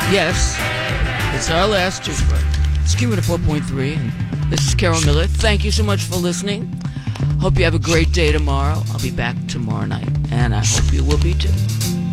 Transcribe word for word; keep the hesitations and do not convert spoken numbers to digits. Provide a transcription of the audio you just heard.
Yes, it's our last toothbrush. Let's keep it at four point three. And this is Carol Miller. Thank you so much for listening. Hope you have a great day tomorrow. I'll be back tomorrow night, and I hope you will be too.